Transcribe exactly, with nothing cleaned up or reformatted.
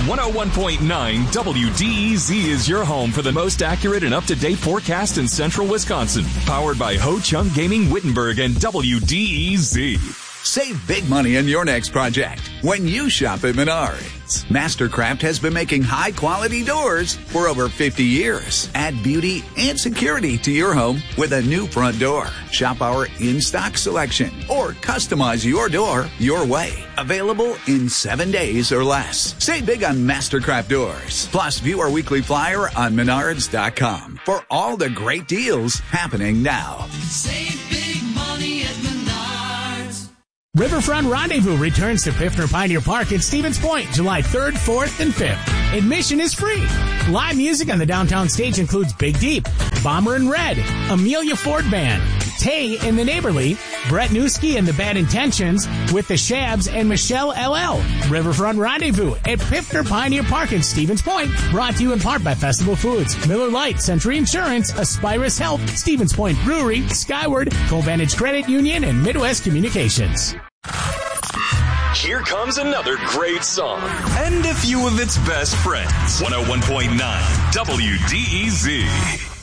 one oh one point nine W D E Z is your home for the most accurate and up-to-date forecast in central Wisconsin. Powered by Ho Chunk Gaming Wittenberg and W D E Z. Save big money on your next project when you shop at Menards. Mastercraft has been making high-quality doors for over fifty years. Add beauty and security to your home with a new front door. Shop our in-stock selection or customize your door your way. Available in seven days or less. Save big on Mastercraft doors. Plus, view our weekly flyer on menards dot com for all the great deals happening now. Save big money at Menards. Riverfront Rendezvous returns to Piffner Pioneer Park at Stevens Point, July third, fourth, and fifth. Admission is free. Live music on the downtown stage includes Big Deep, Bomber and Red, Amelia Ford Band, Tay and the Neighborly, Brett Newski and the Bad Intentions with the Shabs and Michelle L L. Riverfront Rendezvous at Piffner Pioneer Park in Stevens Point, brought to you in part by Festival Foods, Miller Lite, Century Insurance, Aspirus Health, Stevens Point Brewery, Skyward, Covantage Credit Union, and Midwest Communications. Here comes another great song. And a few of its best friends. one oh one point nine W D E Z.